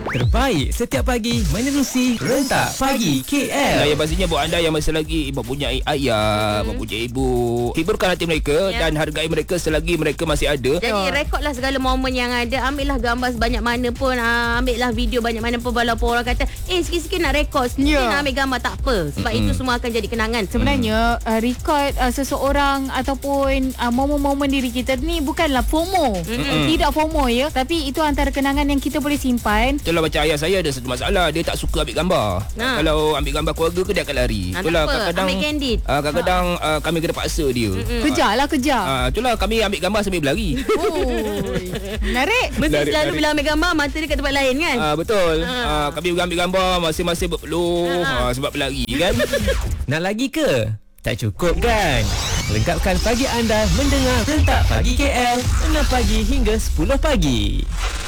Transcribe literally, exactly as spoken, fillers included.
terbaik setiap pagi menerusi Rentak Pagi K L. Nah, yang pastinya buat anda yang masih lagi mempunyai ayah, hmm. mempunyai ibu, hiburkan hati mereka yeah. dan hargai mereka selagi mereka masih ada. Jadi rekodlah segala momen yang ada. Ambillah gambar sebanyak mana pun, uh, ambillah video banyak mana pun. Walaupun orang kata eh sikit-sikit nak rekod, sikit yeah. nak ambil gambar, tak apa. Sebab mm-hmm. itu semua akan jadi kenangan. Sebenarnya uh, record uh, seseorang ataupun uh, momen-momen diri kita ni bukanlah FOMO. Mm-hmm. Tidak FOMO ya, tapi itu antara kenangan yang kita boleh simpan. Itulah macam ayah saya ada satu masalah, dia tak suka ambil gambar. Nah. Kalau ambil gambar keluarga ke dia akan lari. Nah, itulah kadang-kadang ambil candid. Uh, kadang-kadang uh, kami kena paksa dia. Mm-hmm. Kejar lah kejar. Uh, itulah kami ambil gambar sambil berlari. Oh. Menarik. Mesti lari, selalu lari. bila ambil gambar mata dia kat tempat lain kan. Uh, betul. Ha. Uh, kami ambil gambar masing-masing berpeluh ha. uh, sebab berlari kan. Nak lagi ke? Tak cukup kan? Lengkapkan pagi anda mendengar Rentak Pagi K L enam pagi hingga sepuluh pagi.